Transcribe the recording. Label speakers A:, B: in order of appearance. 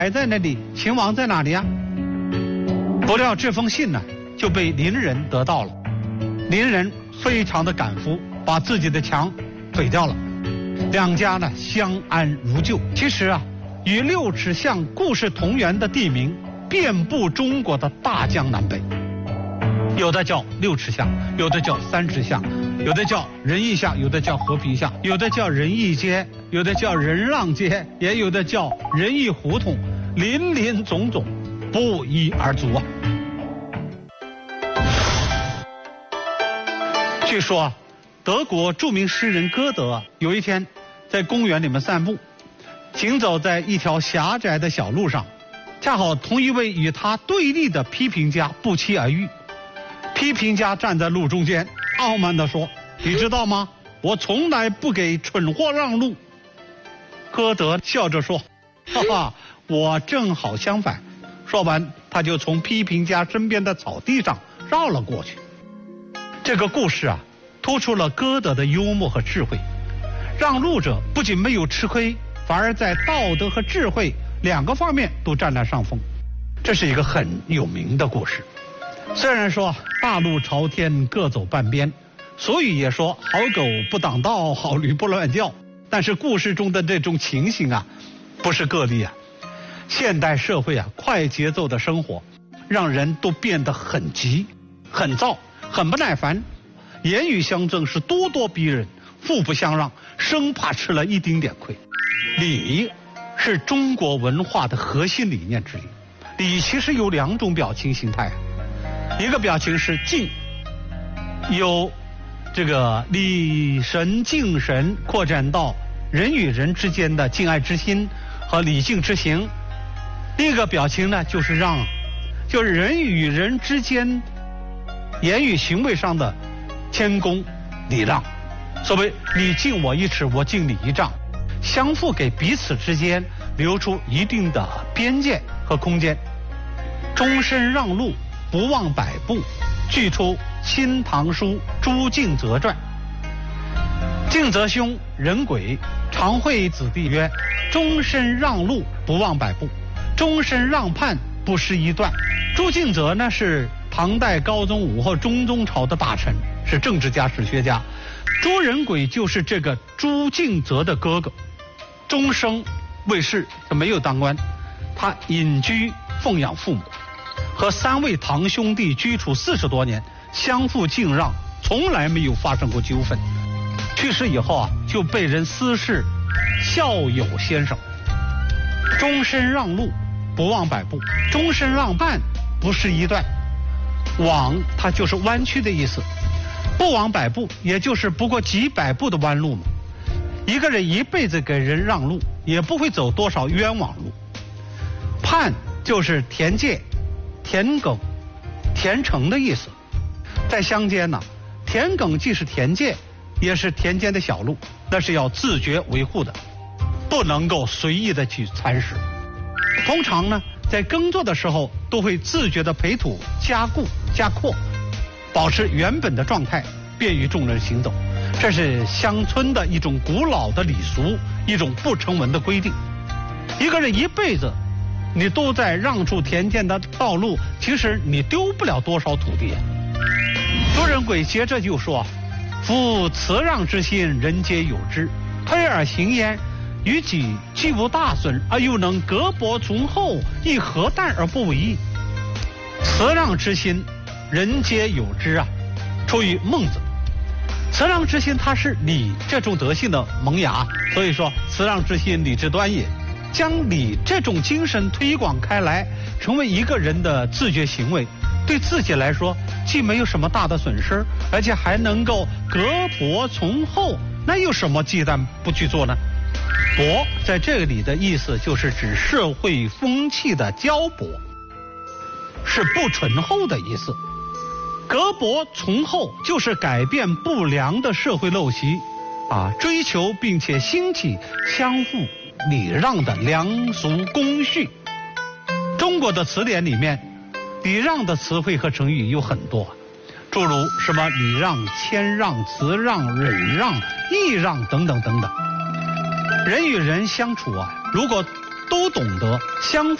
A: 还在那里，秦王在哪里啊？不料这封信呢就被邻人得到了，邻人非常的感服，把自己的墙毁掉了，两家呢相安如旧。其实啊，与六尺巷故事同源的地名遍布中国的大江南北，有的叫六尺巷，有的叫三尺巷，有的叫仁义巷，有的叫和平巷，有的叫仁义街，有的叫仁让街，也有的叫仁义胡同，林林总总，不一而足啊。据说德国著名诗人歌德有一天在公园里面散步，行走在一条狭窄的小路上，恰好同一位与他对立的批评家不期而遇。批评家站在路中间，傲慢地说：“你知道吗？我从来不给蠢货让路。”歌德笑着说：“哈哈，我正好相反。”说完，他就从批评家身边的草地上绕了过去。这个故事啊，突出了歌德的幽默和智慧。让路者不仅没有吃亏，反而在道德和智慧两个方面都占了上风。这是一个很有名的故事。虽然说大路朝天各走半边，俗语也说好狗不挡道，好驴不乱叫，但是故事中的这种情形啊，不是个例啊。现代社会啊，快节奏的生活让人都变得很急、很躁、很不耐烦，言语相争是咄咄逼人，互不相让，生怕吃了一丁点亏。礼是中国文化的核心理念之一。礼其实有两种表情形态，一个表情是敬，有这个礼神敬神扩展到人与人之间的敬爱之心和礼敬之行。另一个表情呢就是让，就是人与人之间言语行为上的谦恭礼让。所谓你敬我一尺，我敬你一丈，相互给彼此之间留出一定的边界和空间。终身让路，不忘百步，据出《新唐书·朱敬则传》。敬则兄，人鬼，常会子弟曰：终身让路，不忘百步；终身让畔，不失一段。朱敬则呢是唐代高宗武后中宗朝的大臣，是政治家、史学家。朱仁轨就是这个朱敬则的哥哥，终生未仕，没有当官，他隐居奉养父母，和三位堂兄弟居处40多年，相互敬让，从来没有发生过纠纷。去世以后啊，就被人私谥孝友先生。终身让路，不忘百步；终身让畔，不失一段。往它就是弯曲的意思，不往百步，也就是不过几百步的弯路嘛。一个人一辈子给人让路，也不会走多少冤枉路。畔就是田界、田埂、田城的意思。在乡间呢，田埂既是田界，也是田间的小路，那是要自觉维护的，不能够随意的去蚕食。通常呢，在耕作的时候都会自觉的培土、加固、加扩，保持原本的状态，便于众人行走。这是乡村的一种古老的礼俗，一种不成文的规定。一个人一辈子你都在让出田间的道路，其实你丢不了多少土地。朱仁轨接着就说：夫辞让之心，人皆有之，推而行焉，于己既无大损，而又能隔薄从厚，亦何惮而不为？辞让之心，人皆有之啊，出于孟子。辞让之心，它是礼这种德性的萌芽，所以说辞让之心，礼之端也。将礼这种精神推广开来，成为一个人的自觉行为，对自己来说既没有什么大的损失，而且还能够隔薄从厚，那有什么忌惮不去做呢？薄在这里的意思就是指社会风气的骄薄，是不醇厚的意思。隔薄从厚就是改变不良的社会陋习啊，追求并且兴起相互礼让的良俗公序。中国的词典里面礼让的词汇和成语有很多，诸如什么礼让、谦让、辞让、忍让、义让等等等等。人与人相处啊，如果都懂得相